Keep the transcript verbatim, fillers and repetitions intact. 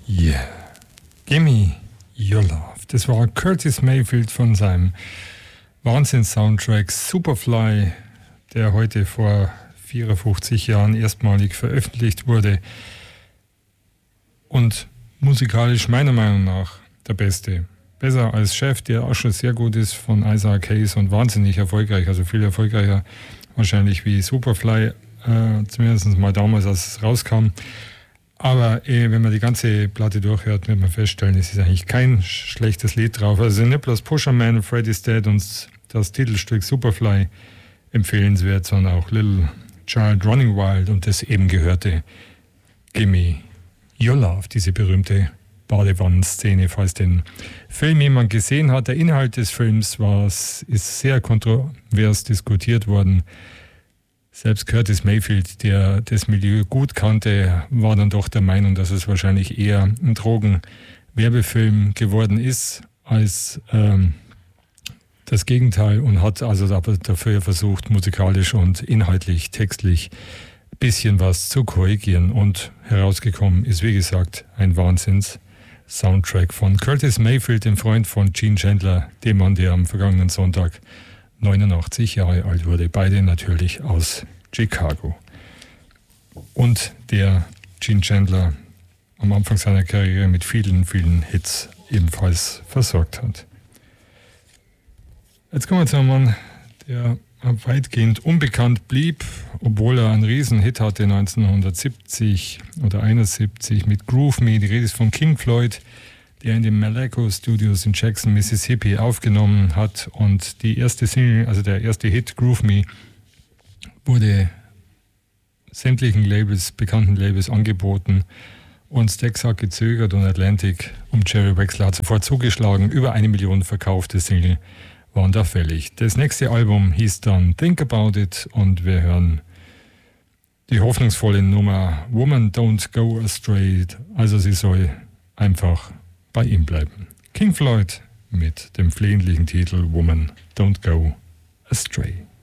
Yeah. Gimme Your Love. Das war Curtis Mayfield von seinem Wahnsinns-Soundtrack Superfly, der heute vor vierundfünfzig Jahren erstmalig veröffentlicht wurde und musikalisch meiner Meinung nach der beste. Besser als Chef, der auch schon sehr gut ist, von Isaac Hayes und wahnsinnig erfolgreich, also viel erfolgreicher wahrscheinlich wie Superfly, äh, zumindest mal damals, als es rauskam. Aber eh, wenn man die ganze Platte durchhört, wird man feststellen, es ist eigentlich kein schlechtes Lied drauf. Also nicht bloß Pusherman, Freddy's Dead und das Titelstück Superfly empfehlenswert, sondern auch Little Child Running Wild und das eben gehörte Gimme Your Love, diese berühmte Badewannenszene, falls den Film jemand gesehen hat. Der Inhalt des Films war, ist sehr kontrovers diskutiert worden. Selbst Curtis Mayfield, der das Milieu gut kannte, war dann doch der Meinung, dass es wahrscheinlich eher ein Drogenwerbefilm geworden ist als ähm, das Gegenteil und hat also dafür versucht, musikalisch und inhaltlich, textlich ein bisschen was zu korrigieren. Und herausgekommen ist, wie gesagt, ein Wahnsinns-Soundtrack von Curtis Mayfield, dem Freund von Gene Chandler, dem Mann, der am vergangenen Sonntag neunundachtzig Jahre alt wurde, beide natürlich aus Chicago. Und der Gene Chandler am Anfang seiner Karriere mit vielen, vielen Hits ebenfalls versorgt hat. Jetzt kommen wir zu einem Mann, der weitgehend unbekannt blieb, obwohl er einen Riesenhit hatte neunzehnhundertsiebzig oder einundsiebzig mit Groove Me. Die Rede ist von King Floyd, der in den Malaco Studios in Jackson, Mississippi aufgenommen hat. Und die erste Single, also der erste Hit, Groove Me, wurde sämtlichen Labels, bekannten Labels angeboten. Und Stax hat gezögert und Atlantic um Jerry Wexler hat sofort zugeschlagen. Über eine Million verkaufte Single waren da fällig. Das nächste Album hieß dann Think About It und wir hören die hoffnungsvolle Nummer Woman Don't Go Astray. Also sie soll einfach bei ihm bleiben. King Floyd mit dem flehentlichen Titel Woman Don't Go Astray.